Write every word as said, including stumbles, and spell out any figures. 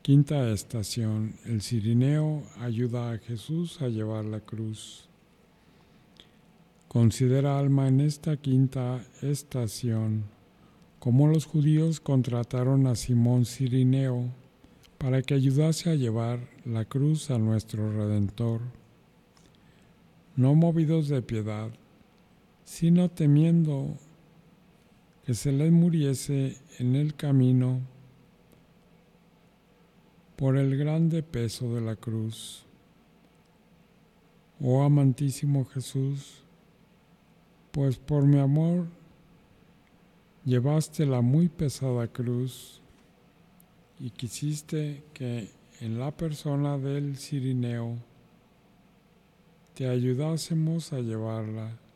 Quinta estación. El cirineo ayuda a Jesús a llevar la cruz. Considera, alma, en esta quinta estación cómo los judíos contrataron a Simón Cirineo para que ayudase a llevar la cruz a nuestro Redentor, no movidos de piedad, sino temiendo que se les muriese en el camino por el grande peso de la cruz. Oh amantísimo Jesús, pues por mi amor llevaste la muy pesada cruz y quisiste que en la persona del cirineo te ayudásemos a llevarla.